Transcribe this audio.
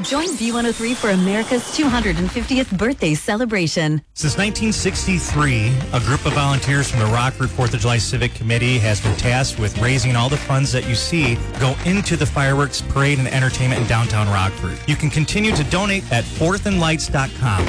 Join B103 for America's 250th birthday celebration. Since 1963, a group of volunteers from the Rockford 4th of July Civic Committee has been tasked with raising all the funds that you see go into the fireworks, parade, and entertainment in downtown Rockford. You can continue to donate at fourthandlights.com.